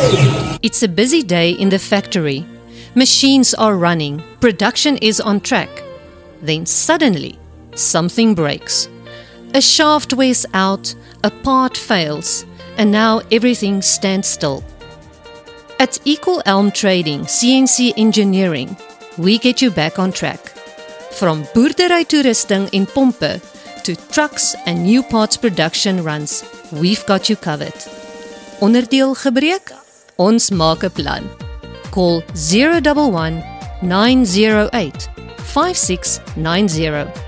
It's a busy day in the factory. Machines are running, production is on track. Then suddenly, something breaks. A shaft wears out, a part fails, and now everything stands still. At Equal Elm Trading, CNC Engineering, we get you back on track. From boerdery toerusting en pompe to trucks and new parts production runs, we've got you covered. Onderdeel gebreek? Ons maak 'n plan. Call 011 908 5690.